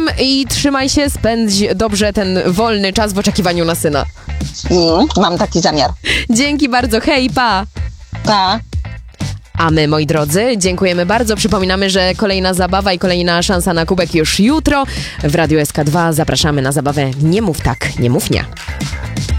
Pozdrawiam i trzymaj się, spędź dobrze ten wolny czas w oczekiwaniu na syna. Mam taki zamiar. Dzięki bardzo, hej, pa! Pa. A my, moi drodzy, dziękujemy bardzo. Przypominamy, że kolejna zabawa i kolejna szansa na kubek już jutro. W Radiu SK2 zapraszamy na zabawę Nie mów tak, nie mów nie.